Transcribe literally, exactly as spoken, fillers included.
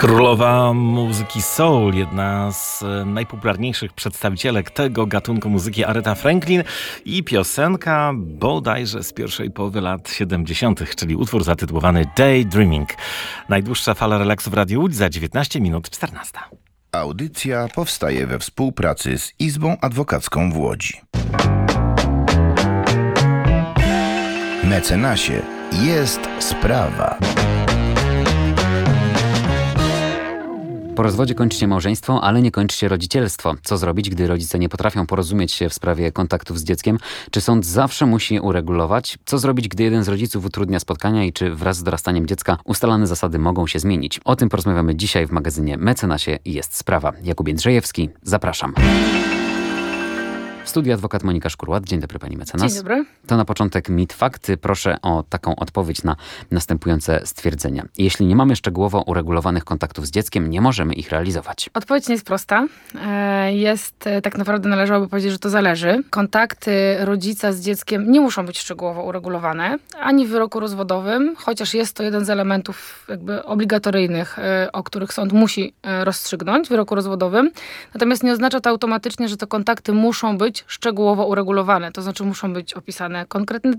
Królowa muzyki soul, jedna z najpopularniejszych przedstawicielek tego gatunku muzyki, Aretha Franklin, i piosenka bodajże z pierwszej połowy lat siedemdziesiątych, czyli utwór zatytułowany Daydreaming. Najdłuższa fala relaksu w Radiu Łódź za dziewiętnaście minut czternaście. Audycja powstaje we współpracy z Izbą Adwokacką w Łodzi. Mecenasie jest sprawa. Po rozwodzie kończy się małżeństwo, ale nie kończy się rodzicielstwo. Co zrobić, gdy rodzice nie potrafią porozumieć się w sprawie kontaktów z dzieckiem? Czy sąd zawsze musi je uregulować? Co zrobić, gdy jeden z rodziców utrudnia spotkania i czy wraz z dorastaniem dziecka ustalane zasady mogą się zmienić? O tym porozmawiamy dzisiaj w magazynie Mecenasie jest sprawa. Jakub Jędrzejewski, zapraszam. W studiu adwokat Monika Szkurłat. Dzień dobry, pani mecenas. Dzień dobry. To na początek mit fakty. Proszę o taką odpowiedź na następujące stwierdzenia. Jeśli nie mamy szczegółowo uregulowanych kontaktów z dzieckiem, nie możemy ich realizować. Odpowiedź nie jest prosta. Jest, tak naprawdę należałoby powiedzieć, że to zależy. Kontakty rodzica z dzieckiem nie muszą być szczegółowo uregulowane, ani w wyroku rozwodowym, chociaż jest to jeden z elementów jakby obligatoryjnych, o których sąd musi rozstrzygnąć w wyroku rozwodowym. Natomiast nie oznacza to automatycznie, że te kontakty muszą być szczegółowo uregulowane. To znaczy muszą być opisane konkretne